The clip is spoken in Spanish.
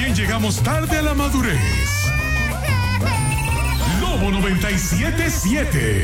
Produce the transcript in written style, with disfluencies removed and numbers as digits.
también llegamos tarde a la madurez. Lobo 97.7.